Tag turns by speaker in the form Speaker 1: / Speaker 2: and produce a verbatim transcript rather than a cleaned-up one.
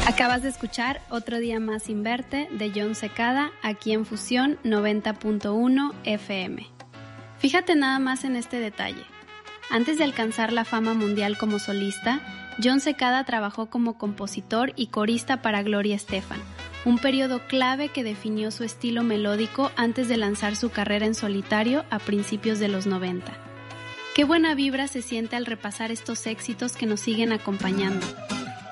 Speaker 1: Acabas de escuchar Otro Día Más Sin Verte de Jon Secada, aquí en Fusión noventa punto uno F M. Fíjate nada más en este detalle. Antes de alcanzar la fama mundial como solista, Jon Secada trabajó como compositor y corista para Gloria Estefan, un periodo clave que definió su estilo melódico antes de lanzar su carrera en solitario a principios de los noventa. Qué buena vibra se siente al repasar estos éxitos que nos siguen acompañando.